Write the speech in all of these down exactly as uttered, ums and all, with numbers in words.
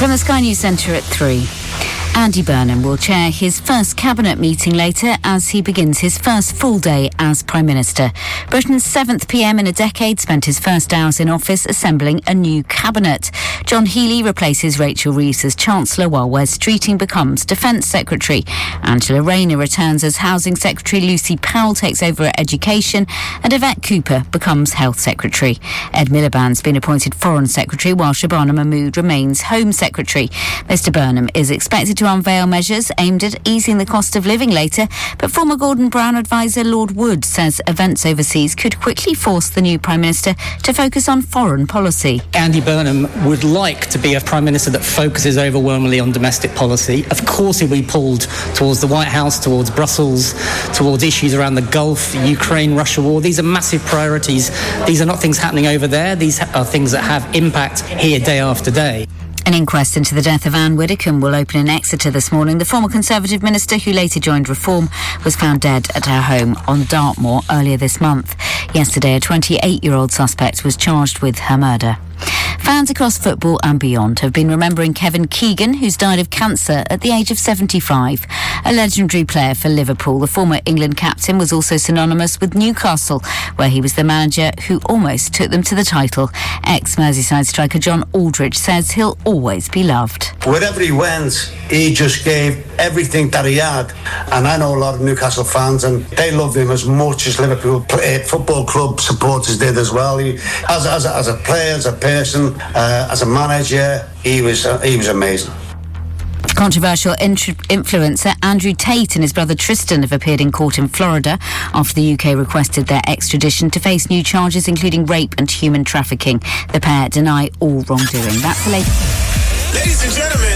From the Sky News Centre at three. Andy Burnham will chair his first cabinet meeting later as he begins his first full day as Prime Minister. Britain's seventh P M in a decade spent his first hours in office assembling a new cabinet. John Healey replaces Rachel Reeves as Chancellor while Wes Streeting becomes Defence Secretary. Angela Rayner returns as Housing Secretary, Lucy Powell takes over at Education and Yvette Cooper becomes Health Secretary. Ed Miliband's been appointed Foreign Secretary while Shabana Mahmood remains Home Secretary. Mr Burnham is expected to to unveil measures aimed at easing the cost of living later, but former Gordon Brown advisor Lord Wood says events overseas could quickly force the new Prime Minister to focus on foreign policy. Andy Burnham would like to be a Prime Minister that focuses overwhelmingly on domestic policy. Of course he'll be pulled towards the White House, towards Brussels, towards issues around the Gulf, the Ukraine-Russia war. These are massive priorities. These are not things happening over there. These are things that have impact here day after day. An inquest into the death of Anne Widdecombe will open in Exeter this morning. The former Conservative minister, who later joined Reform, was found dead at her home on Dartmoor earlier this month. Yesterday, a twenty-eight-year-old suspect was charged with her murder. Fans across football and beyond have been remembering Kevin Keegan, who's died of cancer at the age of seventy-five. A legendary player for Liverpool, the former England captain was also synonymous with Newcastle, where he was the manager who almost took them to the title. Ex-Merseyside striker John Aldridge says he'll always be loved. Wherever he went, he just gave everything that he had. And I know a lot of Newcastle fans, and they loved him as much as Liverpool Football Club supporters did as well. He, as, as, as a player, as a person, uh, as a manager, he was uh, he was amazing. Controversial int- influencer Andrew Tate and his brother Tristan have appeared in court in Florida after the U K requested their extradition to face new charges including rape and human trafficking. The pair deny all wrongdoing. That's the latest. Ladies and gentlemen,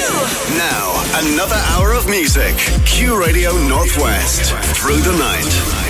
Q! Now, another hour of music. Q Radio Northwest. Through the night.